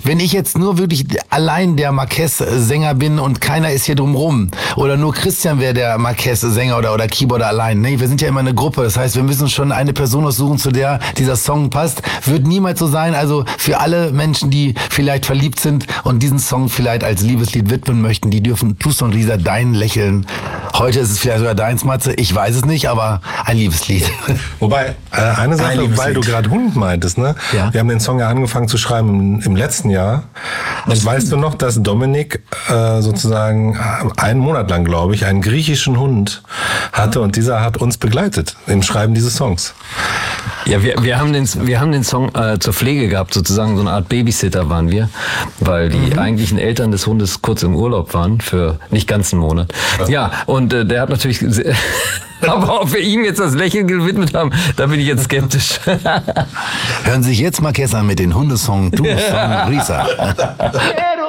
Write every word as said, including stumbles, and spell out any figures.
wenn ich jetzt nur wirklich allein der Marquez-Sänger bin und keiner ist hier drumrum oder nur Christian wäre der Marquez-Sänger oder, oder Keyboarder allein. Nee, wir sind ja immer eine Gruppe. Das heißt, wir müssen schon eine Person aussuchen, zu der dieser Song passt. Wird niemals so sein. Also für alle Menschen, die vielleicht verliebt sind und diesen Song vielleicht als Liebeslied widmen möchten, die dürfen Tust und Risa dein Lächeln. Heute ist es vielleicht sogar deins, Matze. Ich weiß es nicht, aber ein Liebeslied. Wobei, äh, eine Sache, ein weil du gerade Hund meintest, ne? Ja. Wir haben den Song ja angefangen zu schreiben im, im letzten Jahr. Und weißt du noch, dass Dominik äh, sozusagen einen Monat lang, glaube ich, einen griechischen Hund hatte und dieser hat uns begleitet im Schreiben dieses Songs. Ja, wir, wir haben den, wir haben den Song äh, zur Pflege gehabt, sozusagen so eine Art Babysitter waren wir, weil die mhm. eigentlichen Eltern des Hundes kurz im Urlaub waren für nicht ganz einen Monat. Ja, und äh, der hat natürlich sehr, aber ob wir ihm jetzt das Lächeln gewidmet haben, da bin ich jetzt skeptisch. Hören Sie sich jetzt Marquez an mit dem Hundesong Tust und Risa.